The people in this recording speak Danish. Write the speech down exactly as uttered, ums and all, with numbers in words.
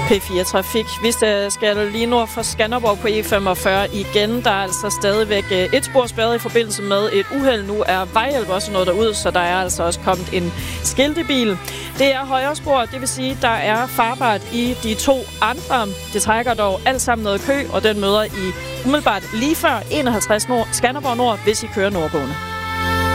P fire Trafik. Vi skal lige nord for Skanderborg på E femogfyrre igen. Der er altså stadigvæk et spor spærret i forbindelse med et uheld. Nu er vejhjælp også noget derud, så der er altså også kommet en skiltebil. Det er højre spor, det vil sige, der er farbart i de to andre. Det trækker dog alt sammen noget kø, og den møder I umiddelbart lige før enoghalvtreds Nord, Skanderborg Nord, hvis I kører nordgående.